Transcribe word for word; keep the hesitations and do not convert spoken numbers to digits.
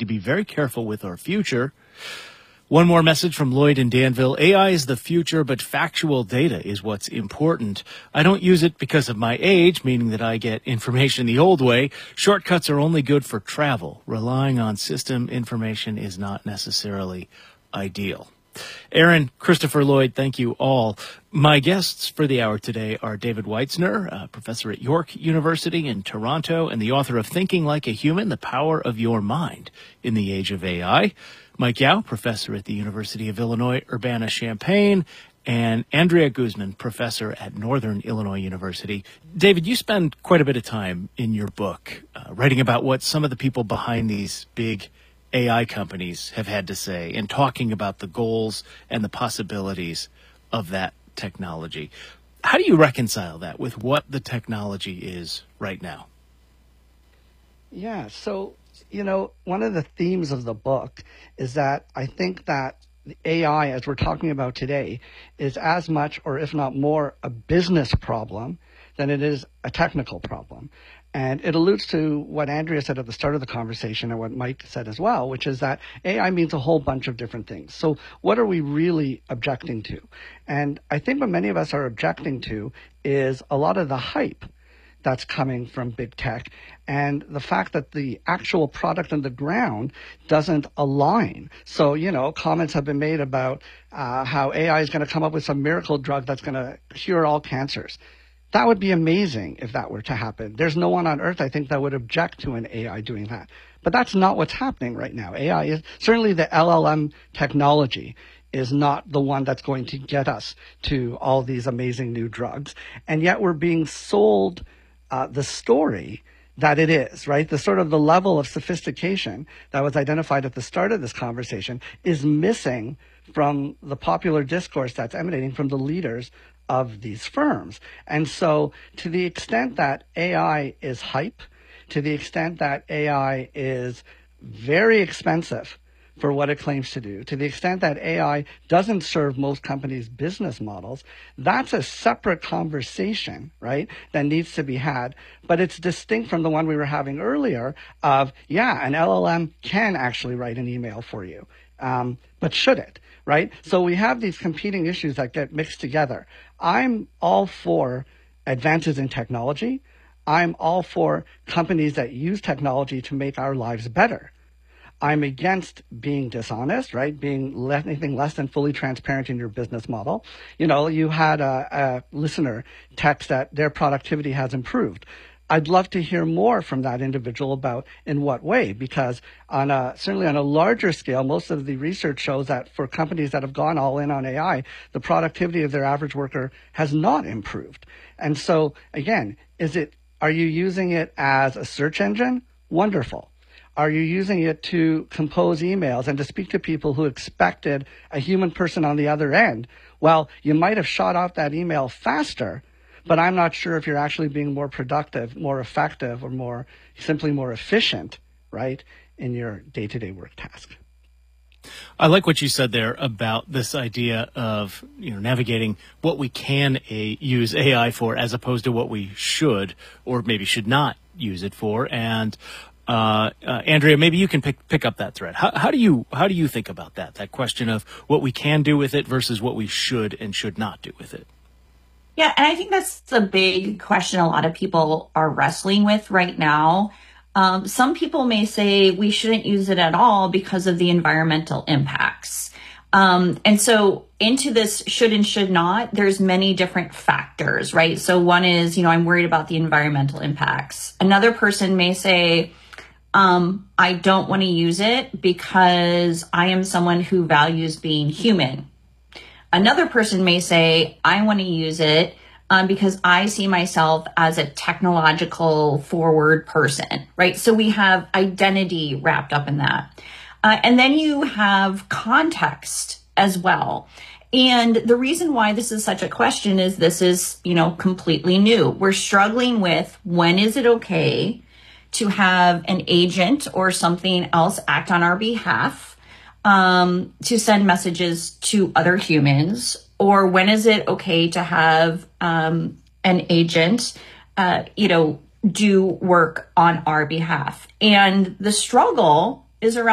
to be very careful with our future. One more message from Lloyd in Danville. A I is the future, but factual data is what's important. I don't use it because of my age, meaning that I get information the old way. Shortcuts are only good for travel. Relying on system information is not necessarily ideal. Aaron, Christopher, Lloyd, thank you all. My guests for the hour today are David Weitzner, a professor at York University in Toronto and the author of Thinking Like a Human, The Power of Your Mind in the Age of A I. Mike Yao, professor at the University of Illinois Urbana-Champaign, and Andrea Guzman, professor at Northern Illinois University. David, you spend quite a bit of time in your book uh, writing about what some of the people behind these big A I companies have had to say and talking about the goals and the possibilities of that technology. How do you reconcile that with what the technology is right now? Yeah, so, you know, one of the themes of the book is that I think that the A I, as we're talking about today, is as much, or if not more, a business problem than it is a technical problem. And it alludes to what Andrea said at the start of the conversation and what Mike said as well, which is that A I means a whole bunch of different things. So what are we really objecting to? And I think what many of us are objecting to is a lot of the hype that's coming from big tech and the fact that the actual product on the ground doesn't align. So, you know, comments have been made about uh, how A I is going to come up with some miracle drug that's going to cure all cancers. That would be amazing if that were to happen. There's no one on earth, I think, that would object to an A I doing that. But that's not what's happening right now. A I is certainly the L L M technology is not the one that's going to get us to all these amazing new drugs. And yet we're being sold uh, the story that it is, right? The sort of the level of sophistication that was identified at the start of this conversation is missing from the popular discourse that's emanating from the leaders of these firms. And so to the extent that A I is hype, to the extent that A I is very expensive for what it claims to do, to the extent that A I doesn't serve most companies' business models, that's a separate conversation, right, that needs to be had. But it's distinct from the one we were having earlier of, yeah, an L L M can actually write an email for you, um, but should it? Right? So we have these competing issues that get mixed together. I'm all for advances in technology. I'm all for companies that use technology to make our lives better. I'm against being dishonest, right? Being le- anything less than fully transparent in your business model. You know, you had a, a listener text that their productivity has improved. I'd love to hear more from that individual about in what way, because on a, certainly on a larger scale, most of the research shows that for companies that have gone all in on A I, the productivity of their average worker has not improved. And so, again, is it, are you using it as a search engine? Wonderful. Are you using it to compose emails and to speak to people who expected a human person on the other end? Well, you might have shot off that email faster, but I'm not sure if you're actually being more productive, more effective, or more simply more efficient, right, in your day-to-day work task. I like what you said there about this idea of, you know, navigating what we can a, use A I for as opposed to what we should or maybe should not use it for. And uh, uh, Andrea, maybe you can pick pick up that thread. How, how do you how do you think about that? That question of what we can do with it versus what we should and should not do with it. Yeah, and I think that's the big question a lot of people are wrestling with right now. Um, some people may say we shouldn't use it at all because of the environmental impacts. Um, and so into this should and should not, there's many different factors, right? So one is, you know, I'm worried about the environmental impacts. Another person may say, um, I don't want to use it because I am someone who values being human. Another person may say, I want to use it um, because I see myself as a technological forward person, right? So we have identity wrapped up in that. Uh, and then you have context as well. And the reason why this is such a question is this is, you know, completely new. We're struggling with when is it okay to have an agent or something else act on our behalf? Um, to send messages to other humans, or when is it okay to have um, an agent, uh, you know, do work on our behalf? And the struggle is around